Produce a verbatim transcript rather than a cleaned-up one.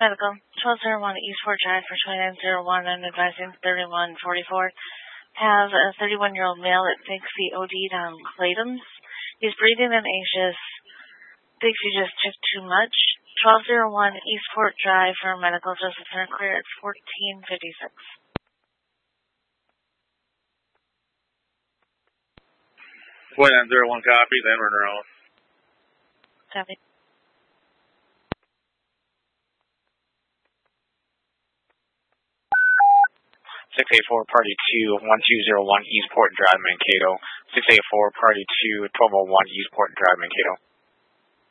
Medical, twelve oh one Eastport Drive for twenty-nine oh one, I'm advising thirty-one forty-four. Have a thirty-one-year-old male that thinks he OD'd on Clatums. He's breathing and anxious, thinks he just took too much. twelve oh one Eastport Drive for medical, Joseph Turner clear at fourteen fifty-six. twenty-nine oh one copy, then runner on. Copy. six eight four, Party two, one two oh one Eastport Drive, Mankato. six eight four, Party two, twelve oh one Eastport Drive, Mankato.